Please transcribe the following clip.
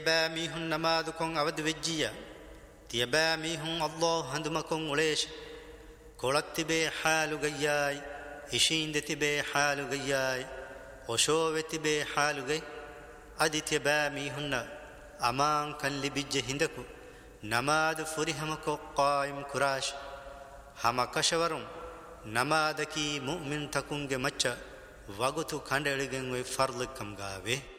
باميهن نمادكم أود وجيا تيباميهن الله هندمكم وليش كولت بي حال جياي إشيندت بي حال جياي وشوبت بي حال جي أدي تيباميهن أمان كان لبيج هندكو نماد فريهمكو قائم كراش هما كشورم نمادكي مؤمن تكونج مچا وغتو كاندليگن وي فرلكم غاوي